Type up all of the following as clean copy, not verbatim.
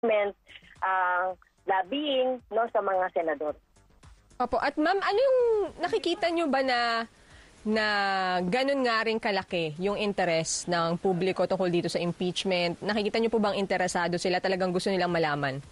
lobbying, no, sa mga senador. Opo. At ma'am, ano yung nakikita nyo ba na ganun nga rin kalaki yung interest ng publiko tungkol dito sa impeachment? Nakikita nyo po bang interesado sila? Talagang gusto nilang malaman?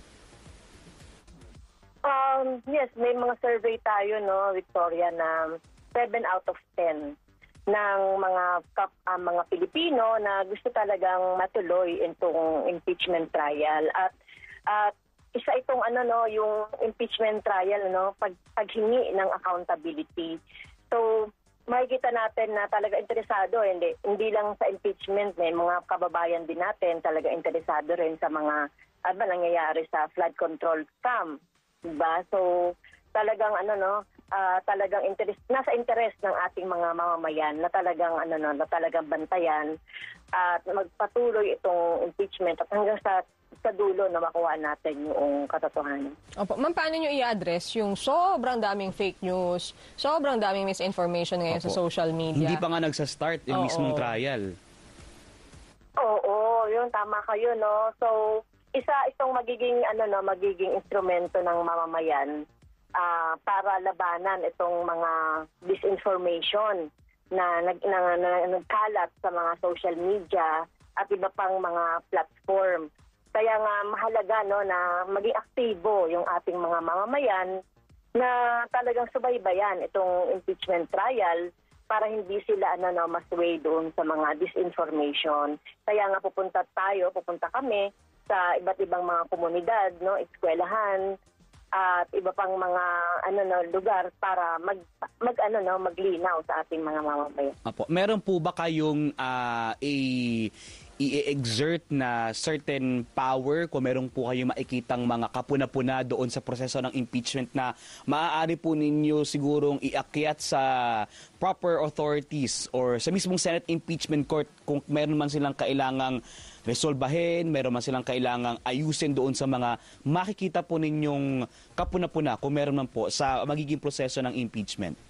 Yes, may mga survey tayo, no, Victoria, na 7 out of 10 ng mga Pilipino na gusto talagang matuloy itong impeachment trial. At isa itong yung impeachment trial, paghingi ng accountability. So makikita natin na talaga interesado, hindi lang sa impeachment, may mga kababayan din natin talaga interesado rin sa mga nangyayari sa flood control scam, diba? So talagang talagang nasa interest ng ating mga mamamayan na talagang na talagang bantayan at magpatuloy itong impeachment at hanggang sa dulo na makuha natin yung katotohanan. Opo. Ma'am, paano nyo i-address yung sobrang daming fake news, sobrang daming misinformation ngayon sa social media? Hindi pa nga nagsa-start yung mismong trial. Oo, yun, tama kayo, no? So, isa itong magiging instrumento ng mamamayan para labanan itong mga disinformation na nagkalat sa mga social media at iba pang mga platform. Kaya nga mahalaga, no, na maging aktibo yung ating mga mamamayan na talagang subaybayan itong impeachment trial para hindi sila masway doon sa mga disinformation. Kaya nga pupunta kami sa iba't ibang mga komunidad, no, eskwelahan at iba pang mga lugar para maglinaw sa ating mga mamamayan. Apo, meron po ba kayong i-exert na certain power kung meron po kayong makikitang mga kapuna-puna doon sa proseso ng impeachment na maaari po ninyo sigurong iakyat sa proper authorities or sa mismong Senate Impeachment Court kung meron man silang kailangang resolbahin, meron man silang kailangang ayusin doon sa mga makikita po ninyong kapuna-puna kung meron man po sa magiging proseso ng impeachment?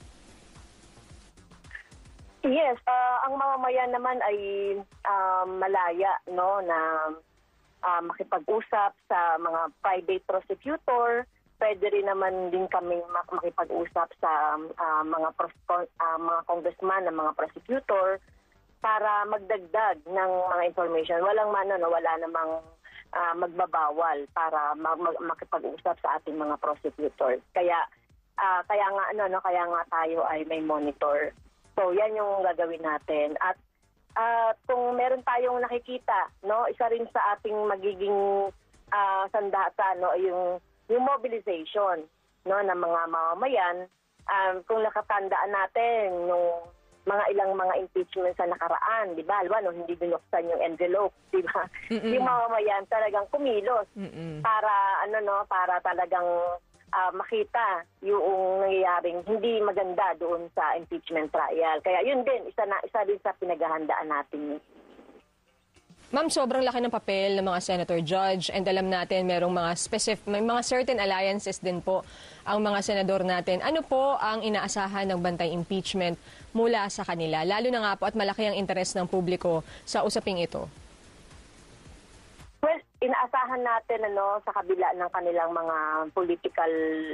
Yes, ang mamamayan naman ay malaya, no, na makipag-usap sa mga private prosecutor. Pwede rin naman din kami makipag-usap sa mga congressman, ng mga prosecutor para magdagdag ng mga information. Wala namang magbabawal para makipag-usap sa ating mga prosecutors. Kaya nga tayo ay may monitor. So, yan yung gagawin natin. At kung meron tayong nakikita, no, isa rin sa ating magiging sandata, no, yung mobilization, no, ng mga mamamayan. Kung nakatandaan natin yung ilang mga impeachment sa nakaraan, di ba? No, hindi binuksan yung envelope, di ba? Yung mamamayan talagang kumilos para para talagang makita yung nangyayaring hindi maganda doon sa impeachment trial. Kaya yun din, isa din sa pinaghahandaan natin. Ma'am, sobrang laki ng papel ng mga senator judge and alam natin may mga certain alliances din po ang mga senador natin. Ano po ang inaasahan ng bantay impeachment mula sa kanila? Lalo na nga po at malaki ang interes ng publiko sa usaping ito. Well, inaasahan natin sa kabila ng kanilang mga political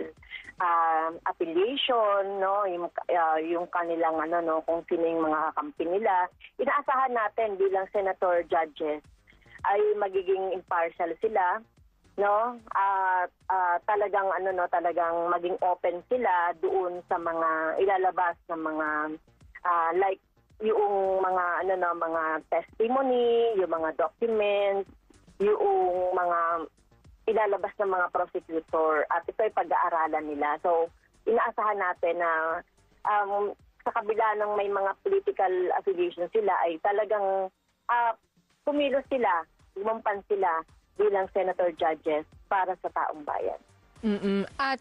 affiliation, no, yung kanilang kung sino yung mga kakampi nila. Inaasahan natin bilang senator judges ay magiging impartial sila, no? Talagang talagang maging open sila doon sa mga ilalabas ng mga like yung mga mga testimony, yung mga documents, yung mga ilalabas ng mga prosecutor at ito ay pag-aaralan nila. So, inaasahan natin na sa kabila ng may mga political affiliation sila ay talagang kumilos sila, lumampan sila bilang senator judges para sa taong bayan. At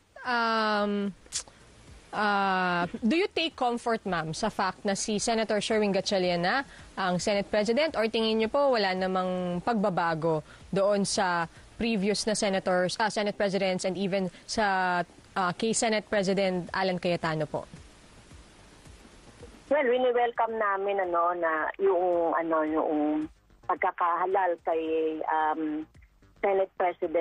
do you take comfort, ma'am, sa fact na si Senator Sherwin Gatchalian ang Senate President or tingin niyo po wala namang pagbabago doon sa previous na senators, Senate Presidents and even sa kay Senate President Alan Cayetano po? Well, really welcome namin na yung pagkakahalal kay Senate President